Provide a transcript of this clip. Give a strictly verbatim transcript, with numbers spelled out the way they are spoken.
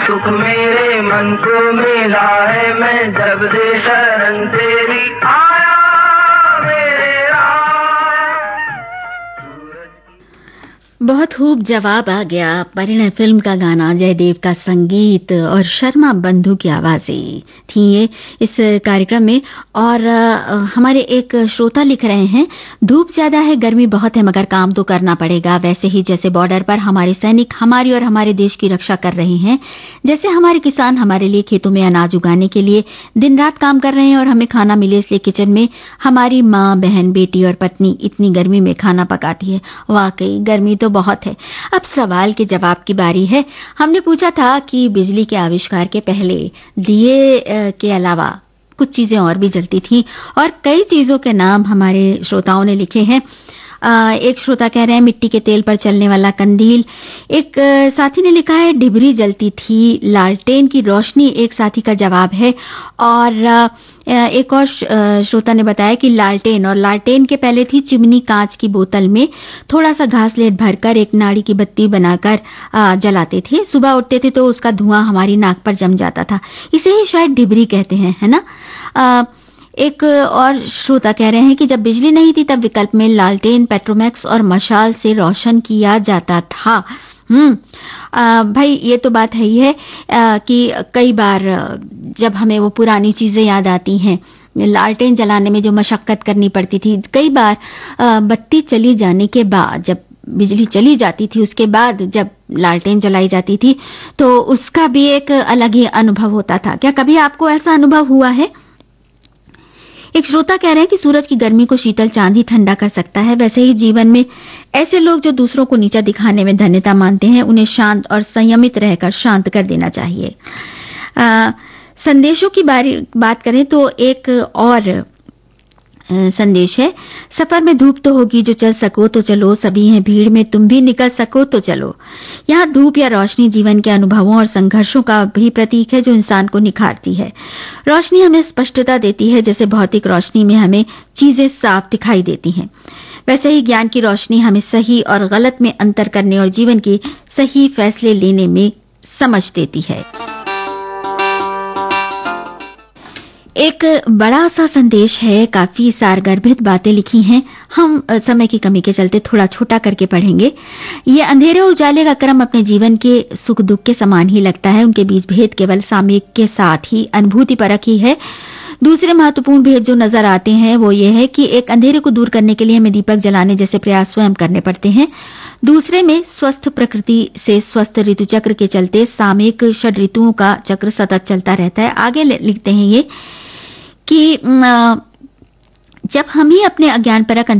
सुख मेरे मन को मिला है, मैं जब से शरण तेरी आया मेरे बहुत खूब जवाब आ गया। परिणय फिल्म का गाना, जयदेव का संगीत और शर्मा बंधु की आवाजें थी ये इस कार्यक्रम में। और आ, हमारे एक श्रोता लिख रहे हैं, धूप ज्यादा है, गर्मी बहुत है, मगर काम तो करना पड़ेगा। वैसे ही जैसे बॉर्डर पर हमारे सैनिक हमारी और हमारे देश की रक्षा कर रहे हैं, जैसे हमारे किसान हमारे लिए खेतों में अनाज उगाने के लिए दिन रात काम कर रहे हैं और हमें खाना मिले इसलिए किचन में हमारी माँ, बहन, बेटी और पत्नी इतनी गर्मी में खाना पकाती है। वाकई गर्मी तो बहुत है। अब सवाल के जवाब की बारी है। हमने पूछा था कि बिजली के आविष्कार के पहले दिए के अलावा कुछ चीजें और भी जलती थी, और कई चीजों के नाम हमारे श्रोताओं ने लिखे हैं। एक श्रोता कह रहे हैं मिट्टी के तेल पर चलने वाला कंदील। एक साथी ने लिखा है डिबरी जलती थी। लालटेन की रोशनी एक साथी का जवाब है। और एक और श्रोता ने बताया कि लालटेन, और लालटेन के पहले थी चिमनी कांच की बोतल में थोड़ा सा घासलेट भरकर एक नाड़ी की बत्ती बनाकर जलाते थे। सुबह उठते थे तो उसका धुआं हमारी नाक पर जम जाता था, इसे ही शायद डिबरी कहते हैं, है ना। आ, एक और श्रोता कह रहे हैं कि जब बिजली नहीं थी तब विकल्प में लालटेन, पेट्रोमैक्स और मशाल से रोशन किया जाता था। हम्म भाई ये तो बात है ही है आ, कि कई बार जब हमें वो पुरानी चीजें याद आती हैं, लालटेन जलाने में जो मशक्कत करनी पड़ती थी, कई बार आ, बत्ती चली जाने के बाद, जब बिजली चली जाती थी उसके बाद जब लालटेन जलाई जाती थी तो उसका भी एक अलग ही अनुभव होता था। क्या कभी आपको ऐसा अनुभव हुआ है? एक श्रोता कह रहे हैं कि सूरज की गर्मी को शीतल चांद ही ठंडा कर सकता है। वैसे ही जीवन में ऐसे लोग जो दूसरों को नीचा दिखाने में धन्यता मानते हैं, उन्हें शांत और संयमित रहकर शांत कर देना चाहिए। आ, संदेशों की बारी बात करें तो एक और आ, संदेश है, सफर में धूप तो होगी, जो चल सको तो चलो, सभी हैं भीड़ में, तुम भी निकल सको तो चलो। यहाँ धूप या रोशनी जीवन के अनुभवों और संघर्षों का भी प्रतीक है जो इंसान को निखारती है। रोशनी हमें स्पष्टता देती है, जैसे भौतिक रोशनी में हमें चीजें साफ दिखाई देती हैं, वैसे ही ज्ञान की रोशनी हमें सही और गलत में अंतर करने और जीवन के सही फैसले लेने में समझ देती है। एक बड़ा सा संदेश है, काफी सारगर्भित बातें लिखी हैं। हम समय की कमी के चलते थोड़ा छोटा करके पढ़ेंगे। ये अंधेरे और उजाले का क्रम अपने जीवन के सुख दुख के समान ही लगता है, उनके बीच भेद केवल सामयिक के साथ ही अनुभूति परक ही है। दूसरे महत्वपूर्ण भेद जो नजर आते हैं वो ये है कि एक अंधेरे को दूर करने के लिए हमें दीपक जलाने जैसे प्रयास स्वयं करने पड़ते हैं। दूसरे में स्वस्थ प्रकृति से स्वस्थ ऋतु चक्र के चलते सामयिक षड ऋतुओं का चक्र सतत चलता रहता है। आगे लिखते हैं ये कि जब हम ही अपने अज्ञान परक